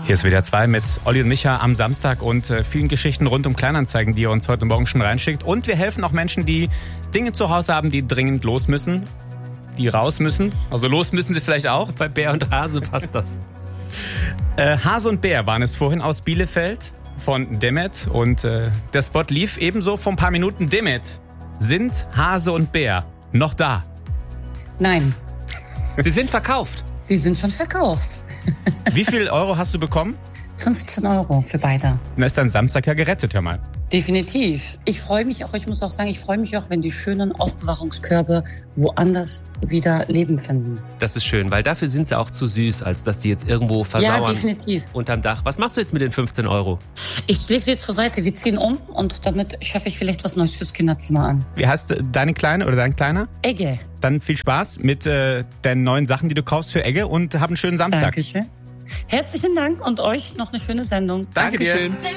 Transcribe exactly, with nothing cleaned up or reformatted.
Hier ist W D R zwei mit Olli und Micha am Samstag und äh, vielen Geschichten rund um Kleinanzeigen, die ihr uns heute Morgen schon reinschickt. Und wir helfen auch Menschen, die Dinge zu Hause haben, die dringend los müssen, die raus müssen. Also los müssen sie vielleicht auch. Bei Bär und Hase passt das. äh, Hase und Bär waren es vorhin aus Bielefeld von Demet. Und äh, der Spot lief ebenso vor ein paar Minuten. Demet, sind Hase und Bär noch da? Nein. Sie sind verkauft. Die sind schon verkauft. Wie viel Euro hast du bekommen? fünfzehn Euro für beide. Na, ist dein Samstag ja gerettet, hör mal. Definitiv. Ich freue mich auch, ich muss auch sagen, ich freue mich auch, wenn die schönen Aufbewahrungskörbe woanders wieder Leben finden. Das ist schön, weil dafür sind sie auch zu süß, als dass die jetzt irgendwo versauern. Ja, definitiv. Unterm Dach. Was machst du jetzt mit den fünfzehn Euro? Ich lege sie zur Seite, wir ziehen um und damit schaffe ich vielleicht was Neues fürs Kinderzimmer an. Wie heißt deine Kleine oder dein Kleiner? Egge. Dann viel Spaß mit äh, den neuen Sachen, die du kaufst für Egge und hab einen schönen Samstag. Dankeschön. Herzlichen Dank und euch noch eine schöne Sendung. Danke dir. Dankeschön.